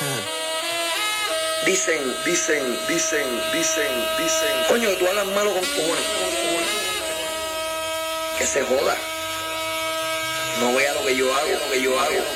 Dicen, coño, que tú hablas malo con cojones. Que se joda. No vea lo que yo hago,